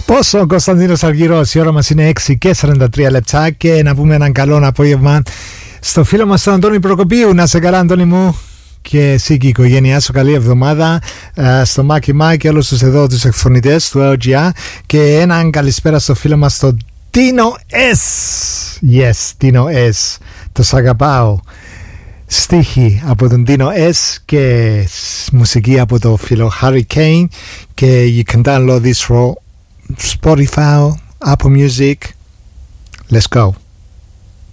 Πόσο ο Κωνσταντίνος Αργυρός, η ώρα μας είναι 6 και 43 λεπτά και να πούμε έναν καλό απόγευμα στο φίλο μας τον Αντώνη Προκοπίου. Να σε καλά, Αντώνη μου, και εσύ και η οικογένειά σου. Καλή εβδομάδα στο Μάκη Μάκη και όλους τους εδώ τους εκφωνητές του LGR, και έναν καλησπέρα στο φίλο μας τον Τίνο S. Yes, Τίνο S. Το σ' αγαπάω. Στίχη από τον Τίνο S και μουσική από το φίλο Hurricane, και you can download this from Spotify, Apple Music. Let's go.